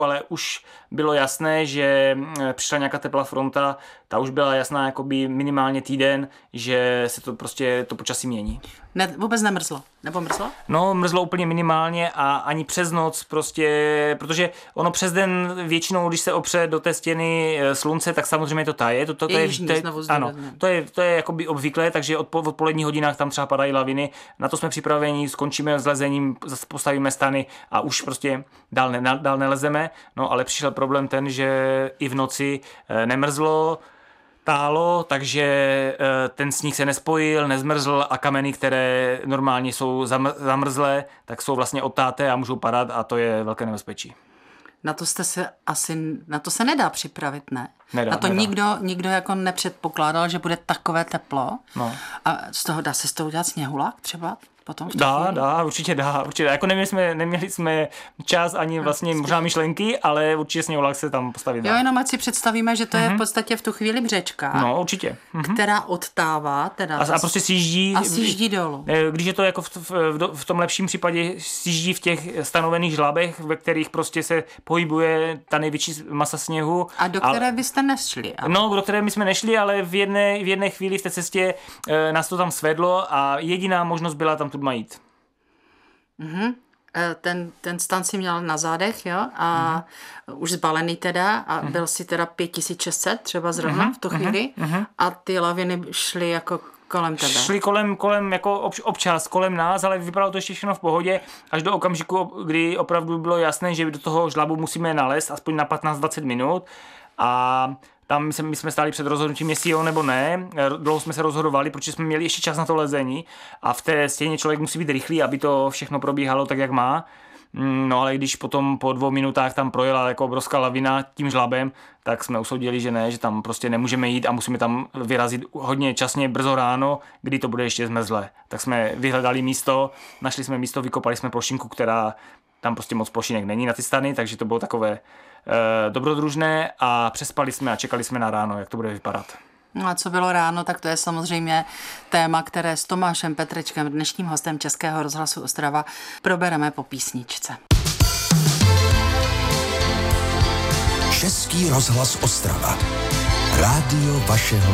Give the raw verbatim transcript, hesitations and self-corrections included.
ale už bylo jasné, že přišla nějaká teplá fronta, ta už byla jasná jakoby minimálně týden, že se to prostě to počasí mění. Ne, vůbec nemrzlo, nebo mrzlo? No, mrzlo úplně minimálně a ani přes noc prostě, protože ono přes den většinou, když se opře do té stěny slunce, tak samozřejmě to taje. To, to, to je, je, jižní, to je, ano, to je, to je jakoby obvyklé, takže od, od poledních hodinách tam třeba padají laviny. Na to jsme připraveni, skončíme s lezením, postavíme stany a už prostě dál, ne, dál nelezeme. No, ale přišel problém ten, že i v noci nemrzlo, tálo, takže ten sníh se nespojil, nezmrzl a kameny, které normálně jsou zamrzlé, tak jsou vlastně odtáté a můžou padat a to je velké nebezpečí. Na to jste se asi, na to se nedá připravit, ne? Nedá, na to nedá. nikdo, nikdo jako nepředpokládal, že bude takové teplo. No. A z toho dá se z toho udělat sněhulák třeba? Potom dá, chvíli? dá, určitě dá, určitě dá. Jako neměli jsme, neměli jsme čas ani vlastně možná myšlenky, ale určitě sněhulák se tam postavit dá. Jo, jenom ať si představíme, že to mm-hmm. je v podstatě v tu chvíli břečka. No, určitě. Mm-hmm. Která odtává. Teda a, a prostě sjíždí. A sjíždí dolů. Když je to jako v, v, v tom lepším případě sjíždí v těch stanovených žlábech, ve kterých prostě se pohybuje ta největší masa sněhu. A do které a, vy jste nešli. Ale... No, do které my jsme nešli, ale v jedné, v jedné chvíli v té cestě e, nás to tam svedlo a jediná možnost byla tam tu jít. Mm-hmm. Ten, ten stan si měl na zádech, jo, a mm-hmm. už zbalený teda a mm-hmm. byl si teda pět tisíc šest set třeba zrovna mm-hmm. v tu chvíli mm-hmm. a ty laviny šly jako kolem tebe. Šli kolem, kolem jako občas kolem nás, ale vypadalo to ještě všechno v pohodě, až do okamžiku, kdy opravdu bylo jasné, že do toho žlabu musíme nalézt aspoň na patnáct dvacet minut a tam my jsme stáli před rozhodnutím, jestli jo nebo ne. Dlouho jsme se rozhodovali, protože jsme měli ještě čas na to lezení a v té stěně člověk musí být rychlý, aby to všechno probíhalo tak, jak má. No ale když potom po dvou minutách tam projela jako obrovská lavina tím žlabem, tak jsme usoudili, že ne, že tam prostě nemůžeme jít a musíme tam vyrazit hodně časně, brzo ráno, kdy to bude ještě zmrzlé. Tak jsme vyhledali místo, našli jsme místo, vykopali jsme plošinku, která tam prostě moc plošinek není na ty stany, takže to bylo takové e, dobrodružné a přespali jsme a čekali jsme na ráno, jak to bude vypadat. No a co bylo ráno, tak to je samozřejmě téma, které s Tomášem Petrečkem, dnešním hostem Českého rozhlasu Ostrava, probereme po písničce. Český rozhlas Ostrava. Rádio vašeho